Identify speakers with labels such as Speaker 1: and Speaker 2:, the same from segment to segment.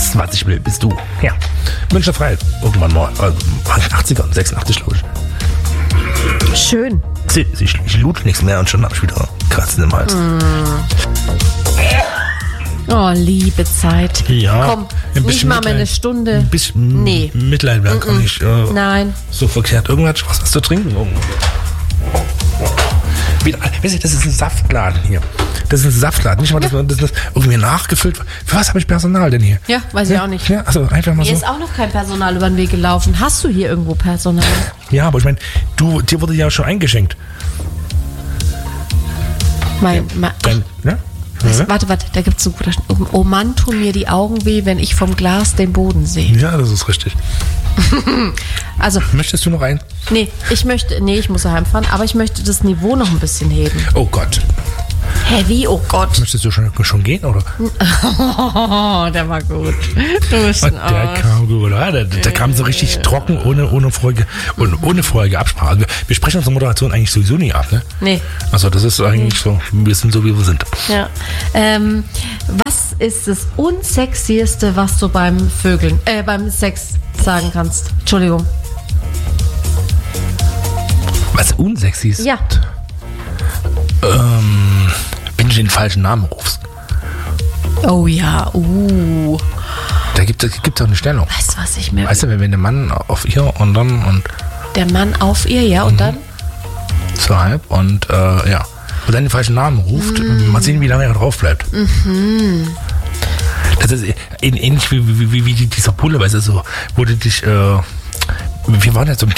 Speaker 1: alles, was ich will, bist du. Ja. Münchner Freiheit. Irgendwann mal. 80er, 86, glaube ich.
Speaker 2: Schön.
Speaker 1: Ich lute nichts mehr und schon habe ich wieder Kratzen im Hals.
Speaker 2: Oh, liebe Zeit.
Speaker 1: Ja.
Speaker 2: Komm,
Speaker 1: ein
Speaker 2: nicht mal mehr eine Stunde.
Speaker 1: Ein bisschen Mitleid werden kann nicht
Speaker 2: Nein.
Speaker 1: so verkehrt. Irgendwas was zu trinken. Weißt du, das ist ein Saftladen hier. Das ist ein Saftladen. Nicht mal, dass das irgendwie nachgefüllt wird. Für was habe ich Personal denn hier?
Speaker 2: Ja, weiß ich auch nicht.
Speaker 1: Ja, also einfach mal
Speaker 2: Mir
Speaker 1: so.
Speaker 2: ist auch noch kein Personal über den Weg gelaufen. Hast du hier irgendwo Personal?
Speaker 1: Ja, aber ich meine, dir wurde ja schon eingeschenkt. Ja?
Speaker 2: Warte, da gibt es so guter. Oh Mann, tun mir die Augen weh, wenn ich vom Glas den Boden sehe.
Speaker 1: Ja, das ist richtig.
Speaker 2: Also,
Speaker 1: möchtest du noch ein?
Speaker 2: Nee, ich muss heimfahren, aber ich möchte das Niveau noch ein bisschen heben.
Speaker 1: Oh Gott.
Speaker 2: Hä, wie? Oh Gott.
Speaker 1: Möchtest du schon gehen, oder?
Speaker 2: Oh, der war gut. Du bist ein Arsch.
Speaker 1: Der kam gut, oder? Der kam so richtig trocken, ohne vorherige Absprache. Wir sprechen unsere Moderation eigentlich sowieso nie ab, ne?
Speaker 2: Nee.
Speaker 1: Also das ist eigentlich so, wir sind so, wie wir sind.
Speaker 2: Ja. Was ist das Unsexieste, was du beim Sex sagen kannst? Entschuldigung.
Speaker 1: Was unsexy ist?
Speaker 2: Ja.
Speaker 1: Wenn du den falschen Namen rufst.
Speaker 2: Oh ja,
Speaker 1: Da gibt es doch eine Stellung.
Speaker 2: Weißt du, was ich mir...
Speaker 1: Weißt du, wenn der Mann auf ihr und dann...
Speaker 2: Der Mann auf ihr, ja, und dann?
Speaker 1: Zur Halb und ja. Und dann den falschen Namen ruft, mal sehen, wie lange er drauf bleibt. Das ist ähnlich wie dieser Pulle, weißt du, so, wo du dich... wir waren ja zum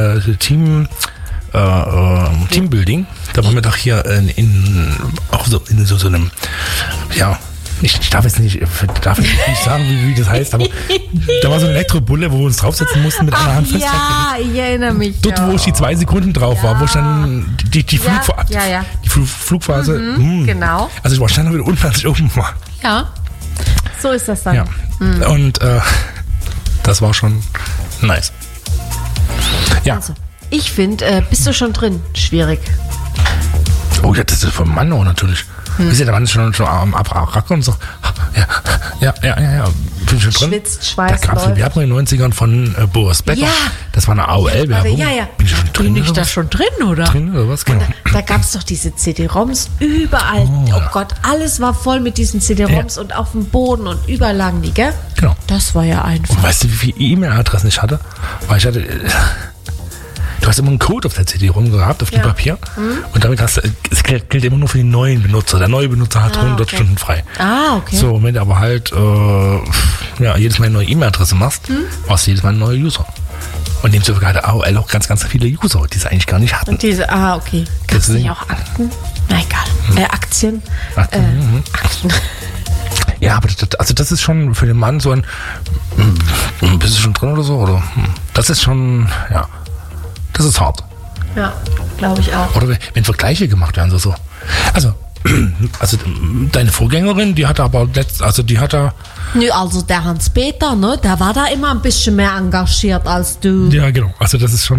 Speaker 1: Teambuilding. Da waren wir doch hier auch so in so einem, ja, ich darf jetzt nicht sagen, wie das heißt, aber da war so eine Elektrobulle, wo wir uns draufsetzen mussten mit einer Hand festhalten.
Speaker 2: Ja, ich erinnere mich.
Speaker 1: Dort, wo ich die 2 Sekunden drauf war, wo ich dann die Flugphase.
Speaker 2: Genau.
Speaker 1: Also ich war schneller wieder unten, als ich oben war.
Speaker 2: Ja, so ist das dann.
Speaker 1: Ja. Und das war schon nice. Ja.
Speaker 2: Also, ich finde, bist du schon drin? Schwierig.
Speaker 1: Oh ja, das ist vom Mann auch natürlich. Wisst ihr, der Mann ist schon am Abracken und so. Ja. Bin schon drin.
Speaker 2: Schwitzt, Schweiß,
Speaker 1: da gab's eine Werbung in den 90ern von Boris Becker.
Speaker 2: Ja.
Speaker 1: Das war eine AOL-Werbung.
Speaker 2: Ja.
Speaker 1: Bin ich schon drin?
Speaker 2: Bin ich da schon drin, oder?
Speaker 1: Drin oder was? Genau.
Speaker 2: Da gab es doch diese CD-ROMs überall. Oh Gott, alles war voll mit diesen CD-ROMs und auf dem Boden und überall lagen die, gell?
Speaker 1: Genau.
Speaker 2: Das war ja einfach.
Speaker 1: Und weißt du, wie viele E-Mail-Adressen ich hatte? Weil ich hatte... Du hast immer einen Code auf der CD-ROM gehabt, auf dem Papier. Und damit es gilt immer nur für die neuen Benutzer. Der neue Benutzer hat 100 Stunden frei.
Speaker 2: Okay.
Speaker 1: So, wenn du aber halt jedes Mal eine neue E-Mail-Adresse machst, brauchst du jedes Mal einen neuen User. Und demzufolge hatte AOL auch ganz, ganz viele User, die sie eigentlich gar nicht hatten.
Speaker 2: Und diese, okay. Gab es nicht auch Akten? Na egal. Aktien. Akten.
Speaker 1: Ja, aber das ist schon für den Mann so ein... Bist du schon drin oder so? Oder? Das ist schon... Ja. Das ist hart.
Speaker 2: Ja, glaube ich auch.
Speaker 1: Oder wenn Vergleiche gemacht werden, so. Also deine Vorgängerin, die hatte aber
Speaker 2: Nö, also der Hans-Peter, ne, der war da immer ein bisschen mehr engagiert als du.
Speaker 1: Ja, genau. Also das ist schon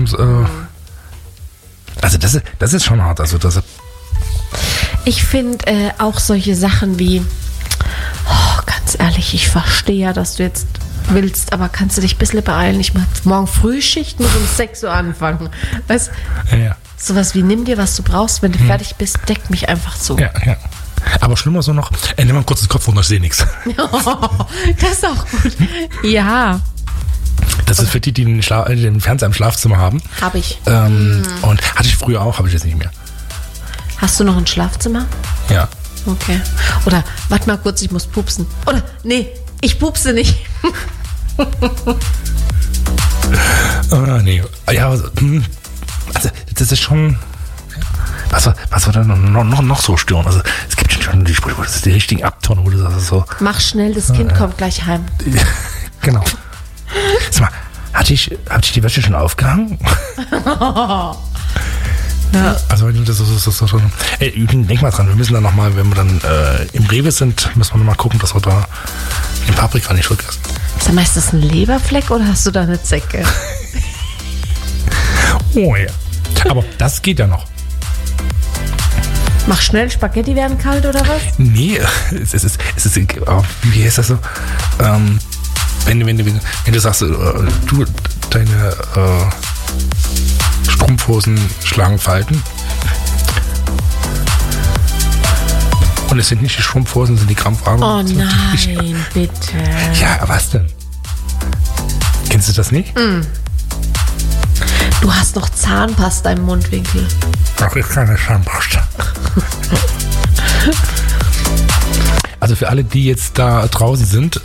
Speaker 1: das ist schon hart. Also das.
Speaker 2: Ich finde auch solche Sachen wie, ganz ehrlich, ich verstehe ja, dass du jetzt willst, aber kannst du dich ein bisschen beeilen? Ich mache morgen Frühschicht, muss um 6 Uhr anfangen. Weißt du?
Speaker 1: Ja.
Speaker 2: Sowas wie, nimm dir, was du brauchst, wenn du fertig bist, deck mich einfach zu.
Speaker 1: Ja. Aber schlimmer so noch, nimm mal kurz den Kopf runter, ich sehe nichts.
Speaker 2: Das ist auch gut. Ja.
Speaker 1: Das ist für die den Fernseher im Schlafzimmer haben.
Speaker 2: Habe ich.
Speaker 1: Und hatte ich früher auch, habe ich jetzt nicht mehr.
Speaker 2: Hast du noch ein Schlafzimmer?
Speaker 1: Ja.
Speaker 2: Okay. Oder, warte mal kurz, ich muss pupsen. Oder, nee, ich pupse nicht.
Speaker 1: Nee. Ja, also das ist schon... Was war da noch so stören? Also es gibt schon die Sprüche, das ist die richtigen Abturnen, wo du sagst so...
Speaker 2: Mach schnell, das Kind kommt gleich heim.
Speaker 1: Genau. Sag mal, hatte ich die Wäsche schon aufgehangen? Ja. Also das ist schon... Denk mal dran, wir müssen dann nochmal, wenn wir dann im Rewe sind, müssen wir nochmal gucken, dass wir da den Paprika nicht vergessen.
Speaker 2: Sag mal, ist das ein Leberfleck oder hast du da eine Zecke?
Speaker 1: Oh ja. Aber das geht ja noch.
Speaker 2: Mach schnell, Spaghetti werden kalt oder was?
Speaker 1: Nee, es ist wie heißt das so? wenn du sagst, du, deine Strumpfhosen schlagen Falten. Und es sind nicht die Strumpfhosen, es sind die Krampfadern.
Speaker 2: Oh nein, bitte.
Speaker 1: Ja, was denn? Kennst du das nicht?
Speaker 2: Du hast noch Zahnpasta im Mundwinkel.
Speaker 1: Ach, ist keine Zahnpasta. Also für alle, die jetzt da draußen sind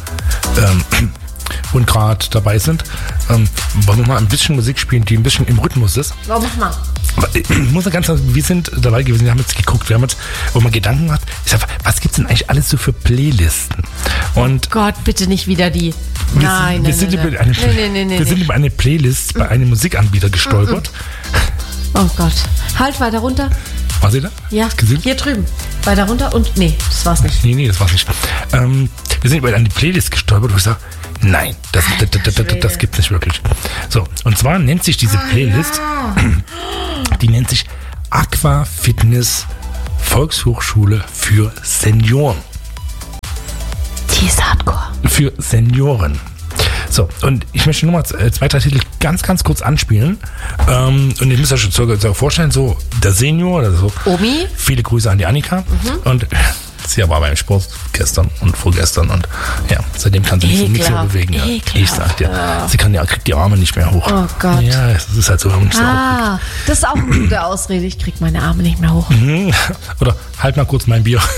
Speaker 1: und gerade dabei sind, wollen wir mal ein bisschen Musik spielen, die ein bisschen im Rhythmus ist.
Speaker 2: Oh, mach mal.
Speaker 1: Ich muss ja ganz sagen, wir sind dabei gewesen, wir haben jetzt geguckt, wir haben jetzt, wo man Gedanken hat, ich sag, was gibt es denn eigentlich alles so für Playlisten? Und
Speaker 2: Gott, bitte nicht wieder die.
Speaker 1: wir sind über eine Playlist bei einem Musikanbieter gestolpert.
Speaker 2: Oh Gott. Halt, weiter runter.
Speaker 1: War sie da?
Speaker 2: Ja,
Speaker 1: gesehen?
Speaker 2: hier drüben. Weiter runter und, nee, das war's nicht.
Speaker 1: Nee, das war's nicht. Wir sind über eine Playlist gestolpert, wo ich sage, nein, das gibt's nicht wirklich. So, und zwar nennt sich diese Playlist, die nennt sich Aqua Fitness Volkshochschule für Senioren.
Speaker 2: Die ist hardcore.
Speaker 1: Für Senioren. So, und ich möchte nur mal 2, 3 Titel ganz, ganz kurz anspielen. Und ihr müsst euch schon vorstellen, so der Senior oder so.
Speaker 2: Omi.
Speaker 1: Viele Grüße an die Annika. Und sie war beim Sport gestern und vorgestern und ja, seitdem kann sie nichts mehr bewegen. Ja. Ich sag dir, sie kriegt die Arme nicht mehr hoch.
Speaker 2: Oh Gott.
Speaker 1: Ja, das ist halt so.
Speaker 2: Das ist auch eine gute Ausrede. Ich krieg meine Arme nicht mehr hoch.
Speaker 1: Oder halt mal kurz mein Bier.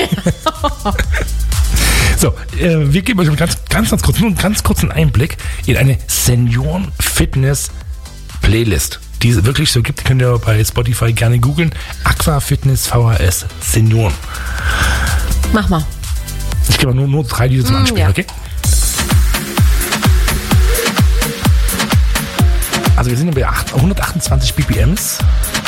Speaker 1: So, wir geben euch einen ganz kurzen Einblick in eine Senioren-Fitness-Playlist, die es wirklich so gibt. Könnt ihr bei Spotify gerne googeln. Aqua Fitness VHS Senioren.
Speaker 2: Mach mal.
Speaker 1: Ich gebe nur 3 Lieder zum Anspielen, okay? Also wir sind bei 128 BPMs.